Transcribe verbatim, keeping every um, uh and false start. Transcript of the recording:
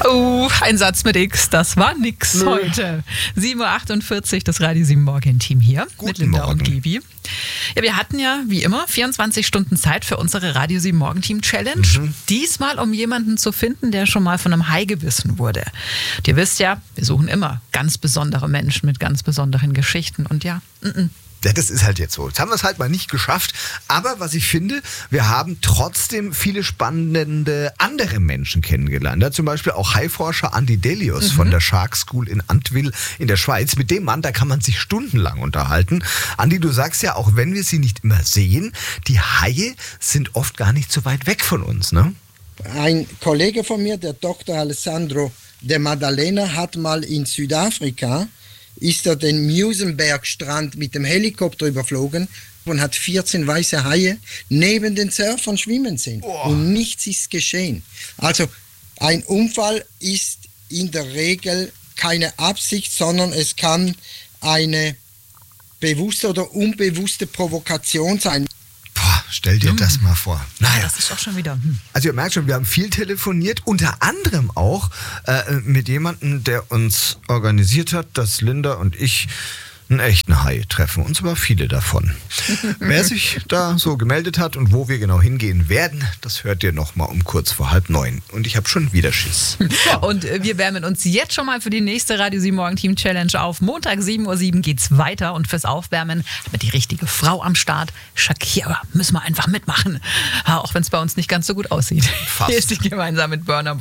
Oh, ein Satz mit X, das war nix Nö. heute. sieben Uhr achtundvierzig, das Radio sieben Morgen-Team hier. Guten mit Linda Morgen. und Gibi. Ja, wir hatten ja, wie immer, vierundzwanzig Stunden Zeit für unsere Radio sieben Morgen-Team-Challenge. Mhm. Diesmal, um jemanden zu finden, der schon mal von einem Hai gebissen wurde. Und ihr wisst ja, wir suchen immer ganz besondere Menschen mit ganz besonderen Geschichten. Und ja, n-n. Ja, das ist halt jetzt so. Jetzt haben wir es halt mal nicht geschafft. Aber was ich finde, wir haben trotzdem viele spannende andere Menschen kennengelernt. Ja, zum Beispiel auch Haiforscher Andi Delius mhm. von der Shark School in Antwil in der Schweiz. Mit dem Mann, da kann man sich stundenlang unterhalten. Andi, du sagst ja, auch wenn wir sie nicht immer sehen, die Haie sind oft gar nicht so weit weg von uns, ne? Ein Kollege von mir, der Doktor Alessandro de Maddalena, hat mal in Südafrika ist er den Musenberg-Strand mit dem Helikopter überflogen und hat vierzehn weiße Haie neben den Surfern schwimmen sehen. Oh. Und nichts ist geschehen. Also ein Unfall ist in der Regel keine Absicht, sondern es kann eine bewusste oder unbewusste Provokation sein. Boah, stell dir hm. das mal vor. Naja. Das ist auch schon wieder. Hm. Also ihr merkt schon, wir haben viel telefoniert, unter anderem auch äh, mit jemandem, der uns organisiert hat, dass Linda und ich einen echten Hai treffen. Und zwar viele davon. Wer sich da so gemeldet hat und wo wir genau hingehen werden, das hört ihr noch mal um kurz vor halb neun. Und ich habe schon wieder Schiss. Und wir wärmen uns jetzt schon mal für die nächste Radio sieben Morgen Team Challenge auf. Montag sieben Uhr sieben geht's weiter. Und fürs Aufwärmen haben wir die richtige Frau am Start. Shakira, müssen wir einfach mitmachen. Auch wenn es bei uns nicht ganz so gut aussieht. Fast. Hier ist die gemeinsam mit Burna